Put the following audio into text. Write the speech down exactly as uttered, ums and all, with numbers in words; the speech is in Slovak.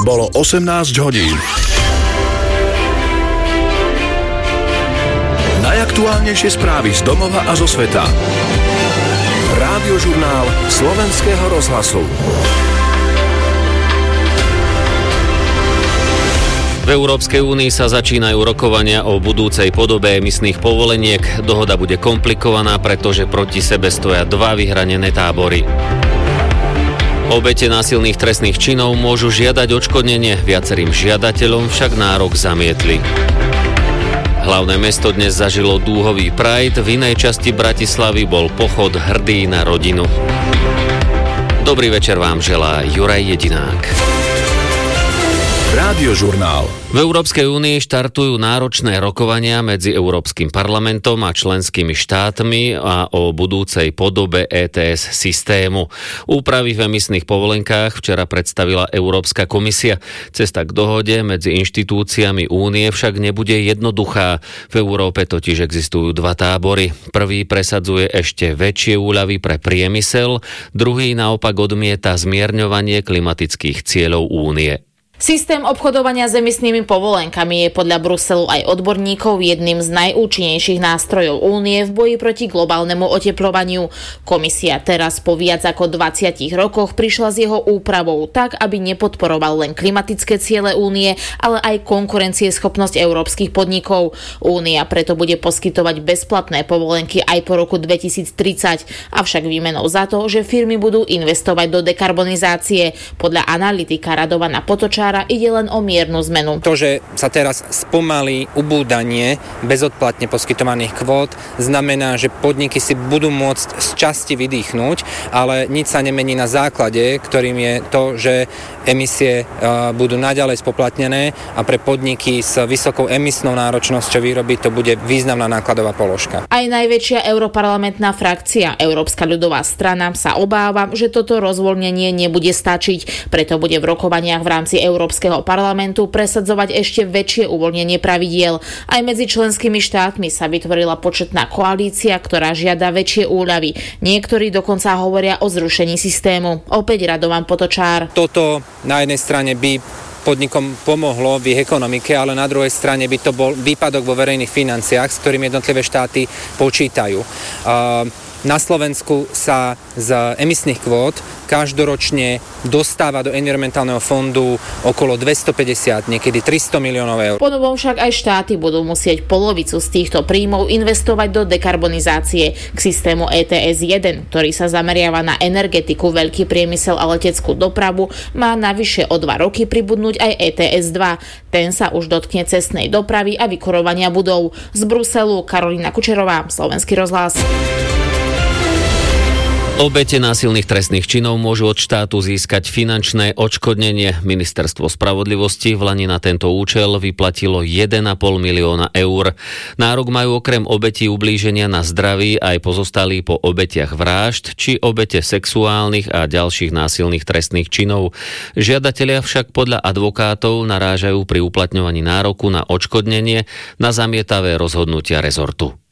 Bolo osemnásť hodín. Najaktuálnejšie správy z domova a zo sveta. Rádiožurnál Slovenského rozhlasu. V Európskej únii sa začínajú rokovania o budúcej podobe emisných povoleniek. Dohoda bude komplikovaná, pretože proti sebe stoja dva vyhranené tábory. Obete násilných trestných činov môžu žiadať odškodnenie, viacerým žiadateľom však nárok zamietli. Hlavné mesto dnes zažilo dúhový Pride, v inej časti Bratislavy bol pochod hrdý na rodinu. Dobrý večer vám želá Juraj Jedinák. Rádiožurnál. V Európskej únii štartujú náročné rokovania medzi Európskym parlamentom a členskými štátmi a o budúcej podobe é té es systému. Úpravy v emisných povolenkách včera predstavila Európska komisia. Cesta k dohode medzi inštitúciami únie však nebude jednoduchá. V Európe totiž existujú dva tábory. Prvý presadzuje ešte väčšie úľavy pre priemysel, druhý naopak odmieta zmierňovanie klimatických cieľov únie. Systém obchodovania s emisnými povolenkami je podľa Bruselu aj odborníkov jedným z najúčinnejších nástrojov únie v boji proti globálnemu otepľovaniu. Komisia teraz po viac ako dvadsiatich rokoch prišla s jeho úpravou tak, aby nepodporoval len klimatické ciele únie, ale aj konkurencieschopnosť európskych podnikov. Únia preto bude poskytovať bezplatné povolenky aj po roku dvetisíctridsať, avšak výmenou za to, že firmy budú investovať do dekarbonizácie. Podľa analytika Radovana Potočára ide len o miernu zmenu. To, že sa teraz spomalí ubúdanie bezodplatne poskytovaných kvót, znamená, že podniky si budú môcť z časti vydýchnuť, ale nič sa nemení na základe, ktorým je to, že emisie budú naďalej spoplatnené a pre podniky s vysokou emisnou náročnosťou výroby to bude významná nákladová položka. Aj najväčšia europarlamentná frakcia, Európska ľudová strana, sa obáva, že toto rozvoľnenie nebude stačiť, preto bude v rokovaniach v rámci Európskeho parlamentu presadzovať ešte väčšie uvoľnenie pravidiel. Aj medzi členskými štátmi sa vytvorila početná koalícia, ktorá žiada väčšie úľavy. Niektorí dokonca hovoria o zrušení systému. Opäť Radovan Potočár. Toto na jednej strane by podnikom pomohlo v ich ekonomike, ale na druhej strane by to bol výpadok vo verejných financiách, s ktorým jednotlivé štáty počítajú. Na Slovensku sa z emisných kvót každoročne dostáva do environmentálneho fondu okolo dvestopäťdesiat, niekedy tristo miliónov eur. Ponovom však aj štáty budú musieť polovicu z týchto príjmov investovať do dekarbonizácie. K systému é té es jeden, ktorý sa zameriava na energetiku, veľký priemysel a leteckú dopravu, má navyše o dva roky pribudnúť aj é té es dva. Ten sa už dotkne cestnej dopravy a vykurovania budov. Z Bruselu Karolína Kučerová, Slovenský rozhlas. Obete násilných trestných činov môžu od štátu získať finančné odškodnenie. Ministerstvo spravodlivosti vlani na tento účel vyplatilo jeden a pol milióna eur. Nárok majú okrem obetí ublíženia na zdraví aj pozostalí po obetiach vražd či obete sexuálnych a ďalších násilných trestných činov. Žiadatelia však podľa advokátov narážajú pri uplatňovaní nároku na odškodnenie na zamietavé rozhodnutia rezortu.